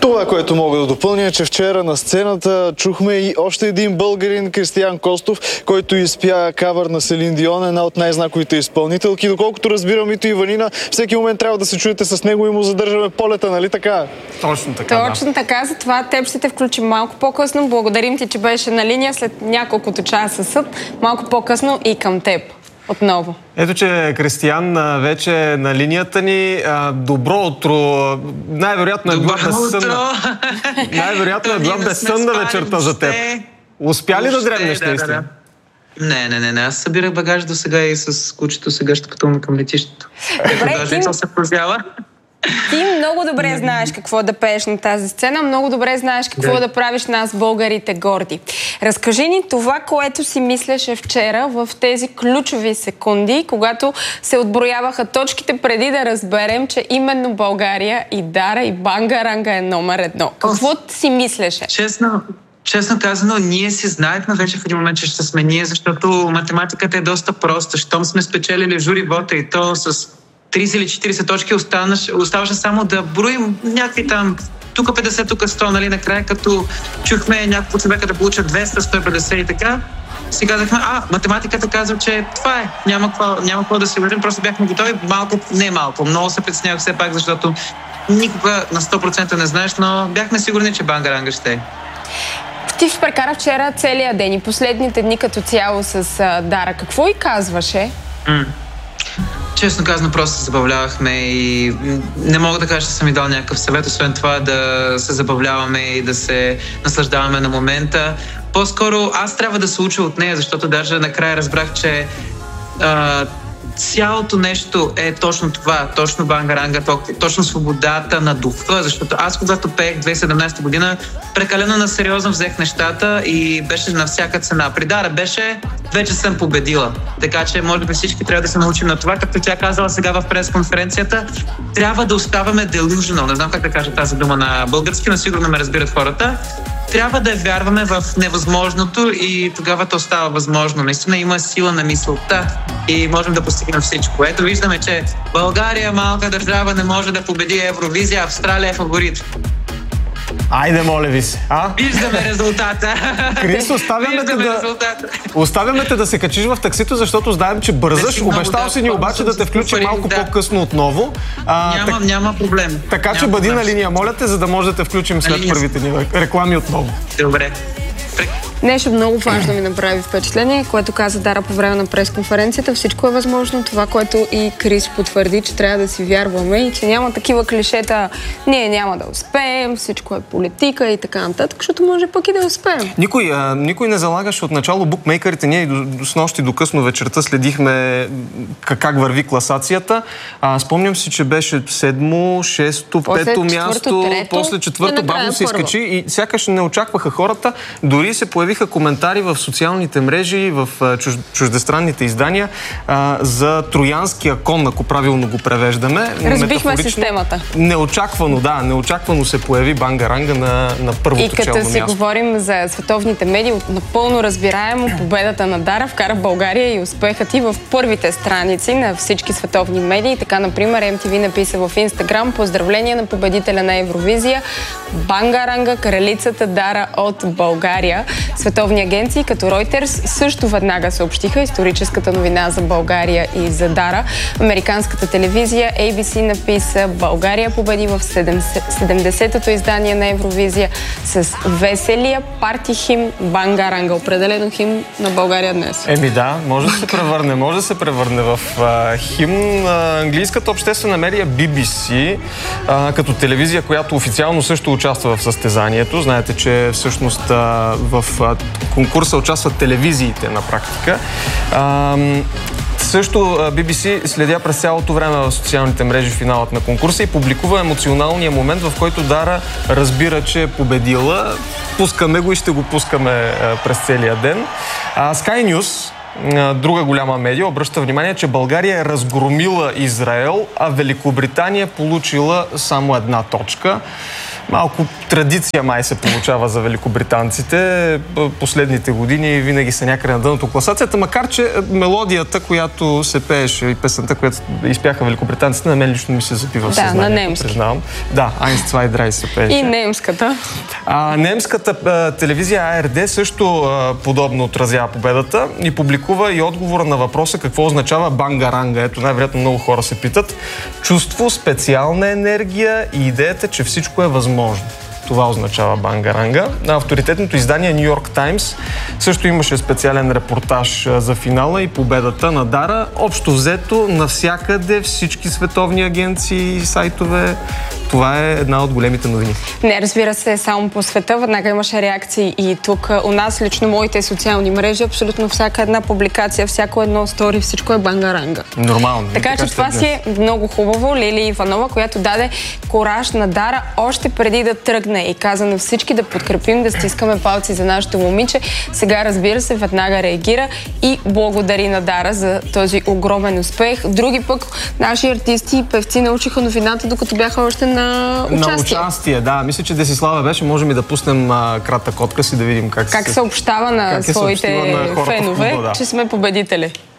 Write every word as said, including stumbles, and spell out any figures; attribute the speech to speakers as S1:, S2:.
S1: Това, което мога да допълня, е, че вчера на сцената чухме и още един българин, Кристиян Костов, който изпя кавър на Селин Дион, една от най-знаковите изпълнителки. Доколкото разбирам, Ито и Ванина, всеки момент трябва да се чуете с него и му задържаме полета, нали така?
S2: Точно така,
S3: Точно да. така, затова теб ще те включим малко по-късно. Благодарим ти, че беше на линия след няколкото часа съд. Малко по-късно и към теб. Отново.
S2: Ето, че Кристиян вече е на линията ни. Добро утро. Най-вероятно е била безсънна. Най-вероятно е била безсънна вечерта за теб. Успя ли да дремнеш наистина?
S4: Не, не, не, не. Аз събирах багаж до сега и с кучето сега ще пътуваме към летището.
S3: Добре,
S4: даже
S3: ти...
S4: се прозява.
S3: Ти много добре знаеш какво да пееш на тази сцена, много добре знаеш какво да, да правиш нас, българите, горди. Разкажи ни това, което си мислеше вчера в тези ключови секунди, когато се отброяваха точките, преди да разберем, че именно България и Дара и Банга-Ранга е номер едно. Какво си мислеше?
S4: Честно, честно казано, ние си знаехме вече в един момент, че ще сме ние, защото математиката е доста проста. Щом сме спечелили жури вота и то с трийсет или четирийсет точки, останаш, оставаше само да броим някакви там, тук петдесет, тук сто, нали, накрая, като чухме няколко човека да получат двеста, сто и петдесет и така, си казахме, а, математиката казва, че това е, няма какво, няма какво да се върнем, просто бяхме готови, малко, не малко, много се притеснявах все пак, защото никога на сто процента не знаеш, но бяхме сигурни, че Банга-Ранга ще е.
S3: Ти прекара вчера целия ден и последните дни като цяло с а, Дара. Какво и казваше?
S4: Mm. Честно казано, просто се забавлявахме и не мога да кажа, че съм ми дал някакъв съвет, освен това да се забавляваме и да се наслаждаваме на момента. По-скоро аз трябва да се уча от нея, защото даже накрая разбрах, че а, цялото нещо е точно това, точно Банга-Ранга, точно свободата на духа, защото аз когато пеех две хиляди и седемнадесета година, прекалено на сериозно взех нещата и беше на всяка цена. При Дара беше, вече съм победила. Така че може би всички трябва да се научим на това, както тя казала сега в пресконференцията, трябва да оставаме delusional. Не знам как да кажа тази дума на български, но сигурно ме разбират хората. Трябва да вярваме в невъзможното и тогава то става възможно. Наистина има сила на мисълта и можем да постигнем всичко. Ето виждаме, че България, малка държава, не може да победи Евровизия, Австралия е фаворит.
S2: Айде, моля ви се. А?
S4: Виждаме резултата.
S2: Крис, оставяме те да... оставяме те да се качиш в таксито, защото знаем, че бързаш. Обещал си ни обаче да те включим малко да. по-късно отново.
S4: А, няма, так... няма проблем.
S2: Така
S4: няма
S2: че бъди
S4: проблем.
S2: на линия, моля те, за да може да те включим след
S4: линия.
S2: първите ни реклами отново.
S4: Добре.
S3: Нещо много важно ми направи впечатление, което каза Дара по време на пресконференцията. Всичко е възможно. Това, което и Крис потвърди, че трябва да си вярваме и че няма такива клишета. Ние няма да успеем, всичко е политика и така нататък, защото може пък и да успеем.
S2: Никой, а, никой не залагаше отначало букмейкърите. Ние и до, до снощи до късно вечерта следихме как, как върви класацията. А, спомням си, че беше седмо, шесто,
S3: после
S2: пето
S3: четвърто,
S2: място,
S3: трето,
S2: после четвърто бавно се изкачи и сякаш не очакваха хората. Дори се появиха коментари в социалните мрежи, в чуж, чуждестранните издания а, за троянския кон, ако правилно го превеждаме.
S3: Разбихме системата.
S2: Неочаквано, да, неочаквано се появи Банга-Ранга на, на първото челно място.
S3: И като си говорим за световните медии, напълно разбираемо победата на Дара вкара България и успехът и в първите страници на всички световни медии. Така, например, Ем Ти Ви написа в Инстаграм: поздравление на победителя на Евровизия Банга-Ранга, кралицата Дара от България. Световни агенции като Reuters също веднага съобщиха историческата новина за България и за Дара. Американската телевизия Ей Би Си написа: България победи в седемдесетото издание на Евровизия с веселия парти хим Банга-Ранга. Определено хим на България днес.
S2: Еми да, може да се превърне, може да се превърне в а, хим. А, английската обществена медия Би Би Си, а, като телевизия, която официално също участва в състезанието. Знаете, че всъщност а, в а, конкурса участват телевизиите на практика. А, също Би Би Си следя през цялото време в социалните мрежи финалът на конкурса и публикува емоционалния момент, в който Дара разбира, че е победила. Пускаме го и ще го пускаме а, през целия ден. А, Sky News друга голяма медия обръща внимание, че България е разгромила Израел, а Великобритания получила само една точка. Малко традиция май се получава за великобританците. Последните години винаги са някъде на дъното класацията, макар че мелодията, която се пееше и песента, която изпяха великобританците, на мен лично ми се забива в съзнанието. Да, на немски. Признавам. Да, Eins, zwei, drei се пееше.
S3: И немската.
S2: А, немската а, телевизия А Р Д също а, подобно отразява победата и публикува и отговора на въпроса какво означава бангаранга. Ето, най-вероятно много хора се питат. Чувство, специална енергия и идеята, че всичко е възможно. Това означава бангаранга. На авторитетното издание Ню Йорк Таймс също имаше специален репортаж за финала и победата на Дара. Общо взето, навсякъде, всички световни агенции и сайтове. Това е една от големите новини.
S3: Не, разбира се, само по света. Веднага имаше реакции и тук. У нас лично моите социални мрежи, абсолютно всяка една публикация, всяко едно стори, всичко е бангаранга.
S2: Нормално.
S3: Така, така че това си е много хубаво. Лили Иванова, която даде кораж на Дара още преди да тръгне и каза на всички да подкрепим, да стискаме палци за нашето момиче. Сега, разбира се, веднага реагира и благодари на Дара за този огромен успех. Други пък наши артисти и певци научиха новината, докато бяха още на участие.
S2: На участие, да. Мисля, че Десислава беше. Можем и да пуснем а, кратък отказ и да видим как,
S3: как
S2: се...
S3: съобщава на
S2: как
S3: своите
S2: на
S3: фенове, клуба, да. че сме победители.